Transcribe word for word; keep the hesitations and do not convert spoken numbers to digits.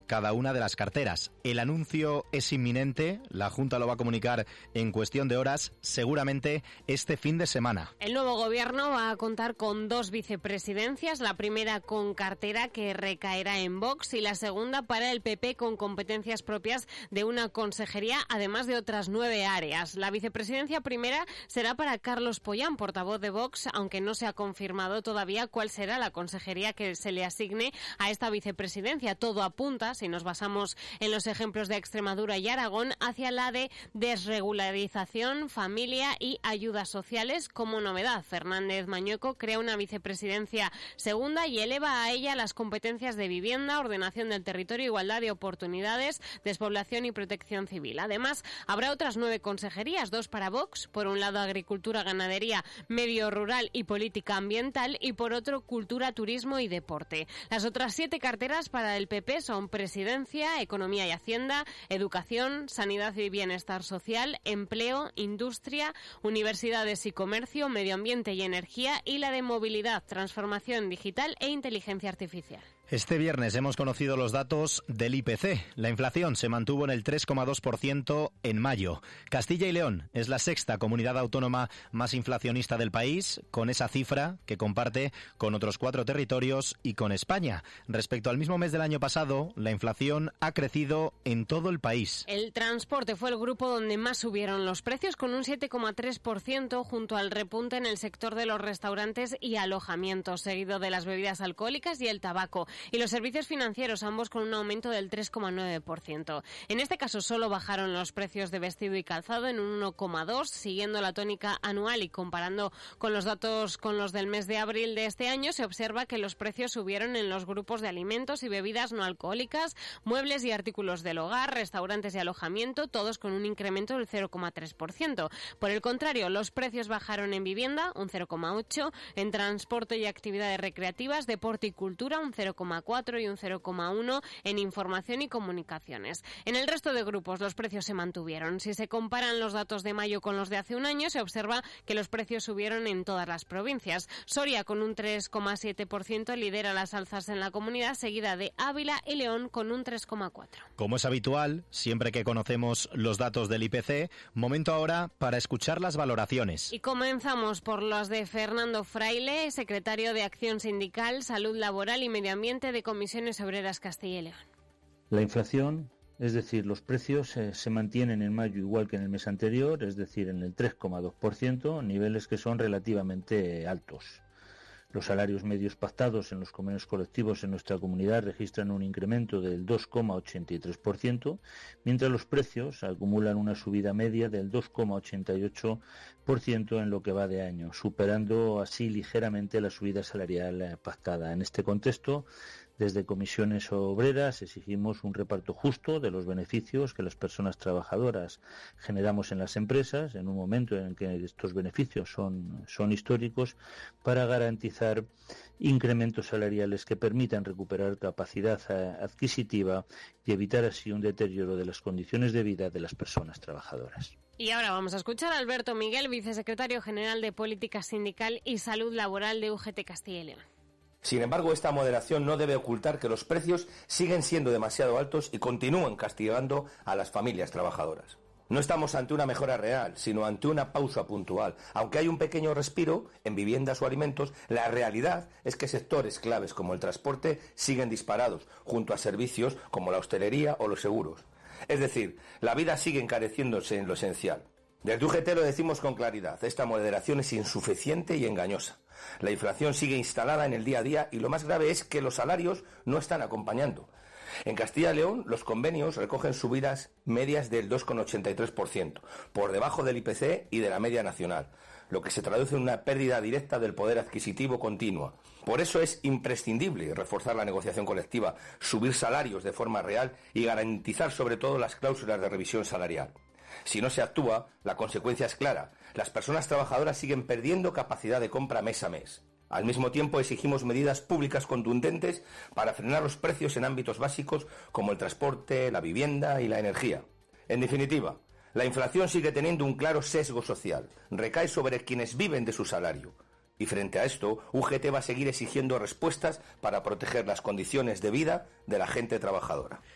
cada una de las carteras. El anuncio es inminente, la Junta lo va a comunicar en cuestión de horas, seguramente este fin de semana. El nuevo gobierno va a contar con dos vicepresidencias, la primera con cartera que recaerá en Vox y la segunda para el P P con competencias propias de una consejería, además de otras nueve áreas. La vicepresidencia primera será para Carlos Pollán, portavoz de Vox, aunque no se ha confirmado todavía cuál será la consejería que se le asigne a esta vicepresidencia. Todo apunta, si nos basamos en los ejemplos de Extremadura y Aragón, hacia la de desregularización, familia y ayudas sociales. Como novedad, Fernández Mañueco crea una vicepresidencia segunda y eleva a ella las competencias de vivienda, ordenación del territorio, igualdad de oportunidades, despoblación y protección civil. Además, habrá otras nueve consejerías, dos para Vox, por un lado agricultura, ganadería, medio rural y política ambiental, y por otro cultura, turismo y deporte. Las otras siete carteras para el P P son presidencia, economía y hacienda, educación, sanidad y bienestar social, empleo, industria, universidades y comercio, medio ambiente y energía, y la de movilidad, transformación digital e inteligencia artificial. Este viernes hemos conocido los datos del I P C. La inflación se mantuvo en el tres coma dos por ciento en mayo. Castilla y León es la sexta comunidad autónoma más inflacionista del país, con esa cifra que comparte con otros cuatro territorios y con España. Respecto al mismo mes del año pasado, la inflación ha crecido en todo el país. El transporte fue el grupo donde más subieron los precios, con un siete coma tres por ciento, junto al repunte en el sector de los restaurantes y alojamientos, seguido de las bebidas alcohólicas y el tabaco. Y los servicios financieros, ambos con un aumento del tres coma nueve por ciento. En este caso solo bajaron los precios de vestido y calzado en un uno coma dos por ciento, siguiendo la tónica anual y comparando con los datos con los del mes de abril de este año, se observa que los precios subieron en los grupos de alimentos y bebidas no alcohólicas, muebles y artículos del hogar, restaurantes y alojamiento, todos con un incremento del cero coma tres por ciento. Por el contrario, los precios bajaron en vivienda, un cero coma ocho por ciento, en transporte y actividades recreativas, deporte y cultura, un cero coma cuatro por ciento y un cero coma uno por ciento en información y comunicaciones. En el resto de grupos los precios se mantuvieron. Si se comparan los datos de mayo con los de hace un año, se observa que los precios subieron en todas las provincias. Soria, con un tres coma siete por ciento, lidera las alzas en la comunidad, seguida de Ávila y León con un tres coma cuatro por ciento. Como es habitual, siempre que conocemos los datos del I P C, momento ahora para escuchar las valoraciones. Y comenzamos por los de Fernando Fraile, secretario de Acción Sindical, Salud Laboral y Medio Ambiente de Comisiones Obreras Castilla y León. La inflación, es decir, los precios eh, se mantienen en mayo igual que en el mes anterior, es decir, en el tres coma dos por ciento, niveles que son relativamente altos. Los salarios medios pactados en los convenios colectivos en nuestra comunidad registran un incremento del dos coma ochenta y tres por ciento, mientras los precios acumulan una subida media del dos coma ochenta y ocho por ciento en lo que va de año, superando así ligeramente la subida salarial pactada. En este contexto, desde Comisiones Obreras exigimos un reparto justo de los beneficios que las personas trabajadoras generamos en las empresas, en un momento en que estos beneficios son, son históricos, para garantizar incrementos salariales que permitan recuperar capacidad adquisitiva y evitar así un deterioro de las condiciones de vida de las personas trabajadoras. Y ahora vamos a escuchar a Alberto Miguel, vicesecretario general de Política Sindical y Salud Laboral de U G T Castilla y León. Sin embargo, esta moderación no debe ocultar que los precios siguen siendo demasiado altos y continúan castigando a las familias trabajadoras. No estamos ante una mejora real, sino ante una pausa puntual. Aunque hay un pequeño respiro en viviendas o alimentos, la realidad es que sectores claves como el transporte siguen disparados, junto a servicios como la hostelería o los seguros. Es decir, la vida sigue encareciéndose en lo esencial. Desde U G T lo decimos con claridad, esta moderación es insuficiente y engañosa. La inflación sigue instalada en el día a día y lo más grave es que los salarios no están acompañando. En Castilla y León los convenios recogen subidas medias del dos coma ochenta y tres por ciento, por debajo del I P C y de la media nacional, lo que se traduce en una pérdida directa del poder adquisitivo continua. Por eso es imprescindible reforzar la negociación colectiva, subir salarios de forma real y garantizar sobre todo las cláusulas de revisión salarial. Si no se actúa, la consecuencia es clara. Las personas trabajadoras siguen perdiendo capacidad de compra mes a mes. Al mismo tiempo, exigimos medidas públicas contundentes para frenar los precios en ámbitos básicos como el transporte, la vivienda y la energía. En definitiva, la inflación sigue teniendo un claro sesgo social. Recae sobre quienes viven de su salario. Y frente a esto, U G T va a seguir exigiendo respuestas para proteger las condiciones de vida de la gente trabajadora.